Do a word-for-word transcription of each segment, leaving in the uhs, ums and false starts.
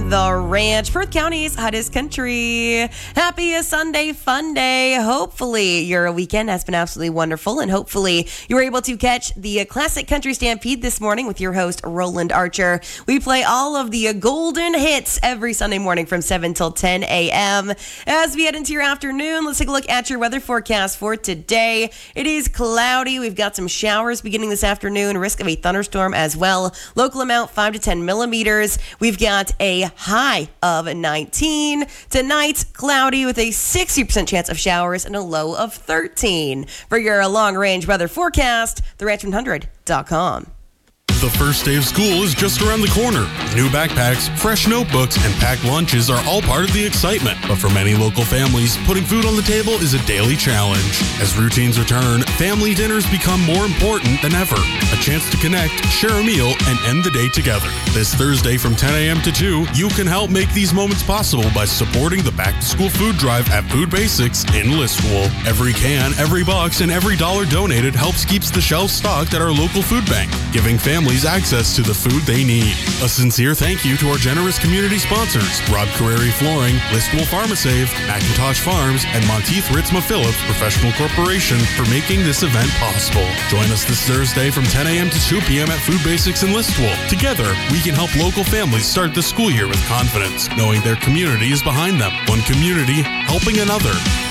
The Ranch, Perth County's hottest country. Happy Sunday fun day. Hopefully your weekend has been absolutely wonderful, and hopefully you were able to catch the Classic Country Stampede this morning with your host, Roland Archer. We play all of the golden hits every Sunday morning from seven till ten a.m. As we head into your afternoon, let's take a look at your weather forecast for today. It is cloudy. We've got some showers beginning this afternoon, risk of a thunderstorm as well. Local amount five to ten millimeters. We've got a high of nineteen. Tonight, cloudy with a sixty percent chance of showers and a low of thirteen. For your long-range weather forecast, the ranch one hundred dot com. The first day of school is just around the corner. New backpacks, fresh notebooks, and packed lunches are all part of the excitement. But for many local families, putting food on the table is a daily challenge. As routines return, family dinners become more important than ever. A chance to connect, share a meal, and end the day together. This Thursday from ten a.m. to two, you can help make these moments possible by supporting the back-to-school food drive at Food Basics in Listowel. Every can, every box, and every dollar donated helps keeps the shelves stocked at our local food bank, giving families access to the food they need. A sincere thank you to our generous community sponsors, Rob Carreri Flooring, Listowel Pharmasave, Macintosh Farms, and Monteith Ritzma Phillips Professional Corporation for making this event possible. Join us this Thursday from ten a.m. to two p.m. at Food Basics in Listowel. Together, we can help local families start the school year with confidence, knowing their community is behind them. One community helping another.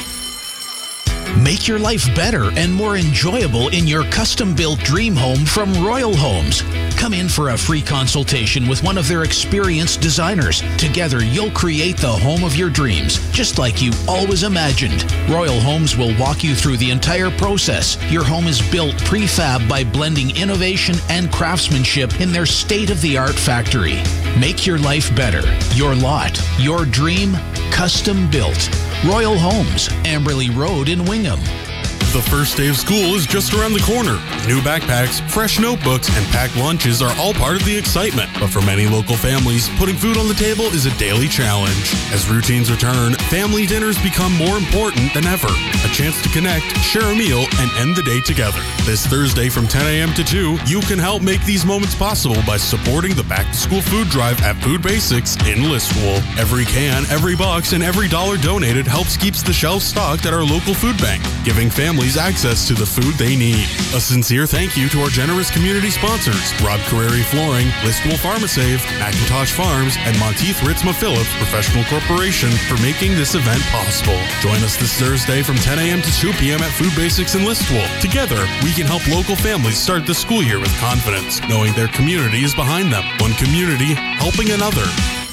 Make your life better and more enjoyable in your custom-built dream home from Royal Homes. Come in for a free consultation with one of their experienced designers. Together, you'll create the home of your dreams, just like you always imagined. Royal Homes will walk you through the entire process. Your home is built prefab by blending innovation and craftsmanship in their state-of-the-art factory. Make your life better. Your lot, your dream, custom built. Royal Homes, Amberley Road in Wingham. The first day of school is just around the corner. New backpacks, fresh notebooks, and packed lunches are all part of the excitement. But for many local families, putting food on the table is a daily challenge. As routines return, family dinners become more important than ever. A chance to connect, share a meal, and end the day together. This Thursday from ten a.m. to two, you can help make these moments possible by supporting the back-to-school food drive at Food Basics in Listowel. Every can, every box, and every dollar donated helps keeps the shelves stocked at our local food bank, giving families access to the food they need. A sincere thank you to our generous community sponsors, Rob Carreri Flooring, Listowel Pharmasave, Macintosh Farms, and Monteith Ritzma Phillips Professional Corporation for making this event possible. Join us this Thursday from ten a.m. to two p.m. at Food Basics in Listowel. Together, we can help local families start the school year with confidence, knowing their community is behind them. One community helping another.